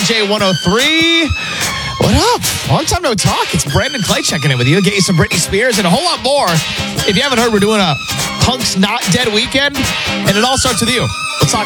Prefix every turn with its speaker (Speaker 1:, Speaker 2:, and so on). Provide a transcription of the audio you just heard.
Speaker 1: CJ 103. What up? Long time no talk. It's Brandon Clay checking in with you. Get you some Britney Spears and a whole lot more. If you haven't heard, we're doing a Punk's Not Dead weekend, and it all starts with you. Let's talk